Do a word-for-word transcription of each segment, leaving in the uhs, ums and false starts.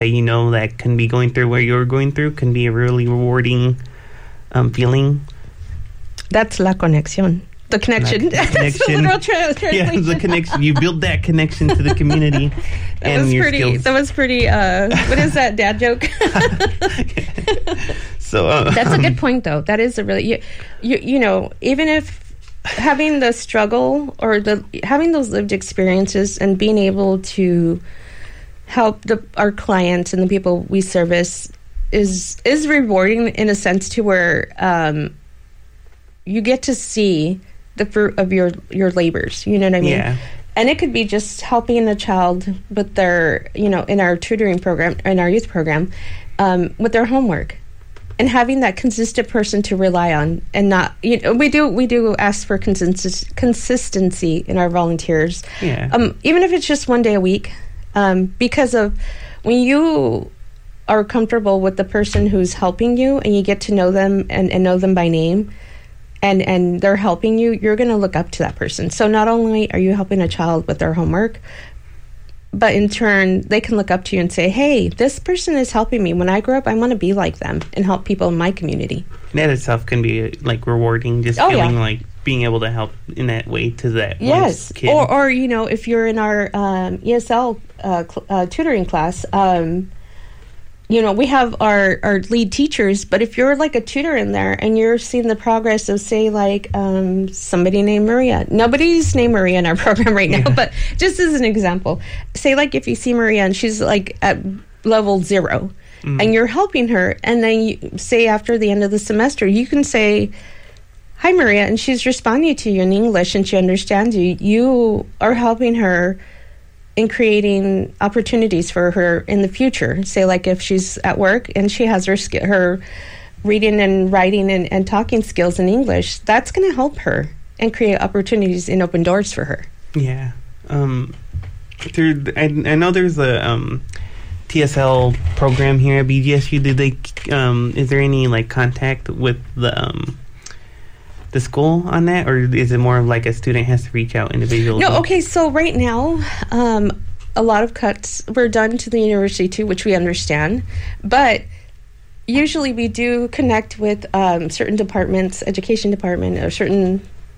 you know that can be going through what you're going through can be a really rewarding um, feeling. That's la conexión. The connection. La connection. That's the literal tra- translation. Yeah, the connection. You build that connection to the community. that and was your pretty. skills. That was pretty. Uh, what is that dad joke? so uh, that's a good point, though. That is a really you, you. You know, even if having the struggle or the having those lived experiences and being able to help the, our clients and the people we service is is rewarding in a sense to where um, you get to see the fruit of your your labors. You know what I mean? Yeah. And it could be just helping a child with their, you know, in our tutoring program, in our youth program, um, with their homework, and having that consistent person to rely on, and not, you know, we do we do ask for consist- consistency in our volunteers, Yeah. um, even if it's just one day a week, um, because of when you are comfortable with the person who's helping you, and you get to know them and, and know them by name. And and they're helping you, you're going to look up to that person. So not only are you helping a child with their homework, but in turn, they can look up to you and say, hey, this person is helping me. When I grow up, I want to be like them and help people in my community. That itself can be like rewarding, just Oh, feeling yeah. like being able to help in that way to that Yes. one kid. Or, or, you know, if you're in our um, E S L uh, cl- uh, tutoring class, um, you know, we have our, our lead teachers, but if you're like a tutor in there and you're seeing the progress of, say, like um, somebody named Maria. Nobody's named Maria in our program right now, Yeah. but just as an example, say like if you see Maria and she's like at level zero Mm. and you're helping her, and then you say after the end of the semester, you can say, hi, Maria, and she's responding to you in English and she understands you. You are helping her in creating opportunities for her in the future. Say, like if she's at work and she has her sk- her reading and writing and, and talking skills in English, that's going to help her and create opportunities and open doors for her. Yeah. Um, through, I, I know there's a um, T S L program here at B G S U. Did they? Um, is there any like contact with the um, the school on that, or is it more of like a student has to reach out individually? No, okay, so right now, um, a lot of cuts were done to the university too, which we understand, but usually we do connect with um, certain departments, education department, or certain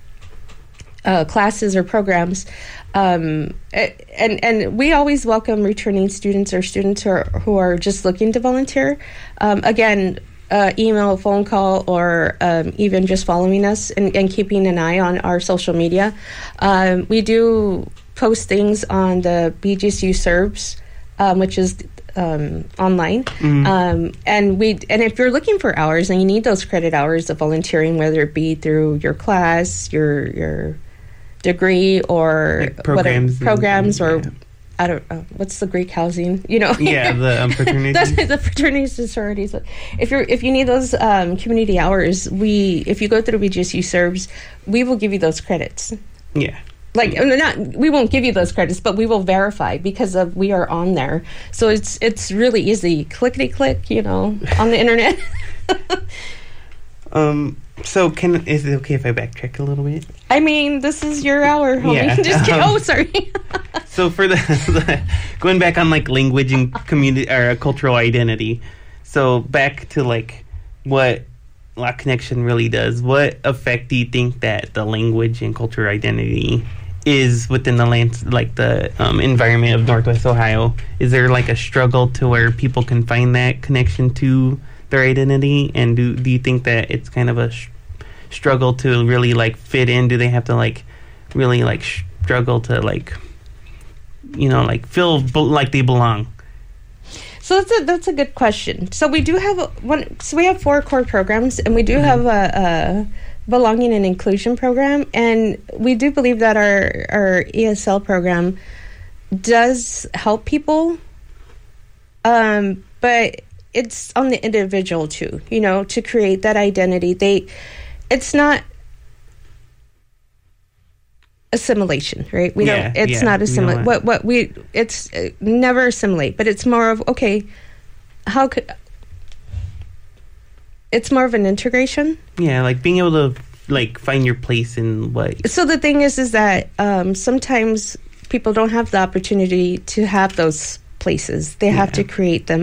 uh, classes or programs, um, and and we always welcome returning students or students who are, who are just looking to volunteer. Um, again, Uh, email, phone call, or um, even just following us and, and keeping an eye on our social media. Um, we do post things on the B G S U Serves, um, which is um, online. Mm. Um, and we and if you're looking for hours and you need those credit hours of volunteering, whether it be through your class, your your degree, or Like programs, whatever, programs, and, or yeah. I don't know, what's the Greek housing, you know? Yeah, the um, fraternities. That's the fraternities and sororities. If you're if you need those um, community hours, we if you go through B G S U Serves, we will give you those credits. Yeah. Like not we won't give you those credits, but we will verify because of we are on there. So it's it's really easy, clickety click, you know, on the internet. um. So can is it okay if I backtrack a little bit? I mean, this is your hour, homie. Yeah. Just kidding. Um, Oh, sorry. So for the, the going back on like language and community or cultural identity, so back to like what La Connection really does. What effect do you think that the language and cultural identity is within the land, like the um, environment of Northwest Ohio? Is there like a struggle to where people can find that connection to their identity, and do do you think that it's kind of a sh- struggle to really like fit in? Do they have to like really like struggle to like, you know, like feel bo- like they belong? So that's a that's a good question. So we do have a, one. So we have four core programs, and we do mm-hmm. have a, a belonging and inclusion program, and we do believe that our our E S L program does help people, um, but it's on the individual too. You know, to create that identity. They, it's not assimilation, right? We yeah, don't. It's yeah, not assimilate. What what we it's uh, never assimilate, but it's more of okay. How could it's more of an integration? Yeah, like being able to like find your place in what. So the thing is, is that um, sometimes people don't have the opportunity to have those places. They have Yeah. to create them.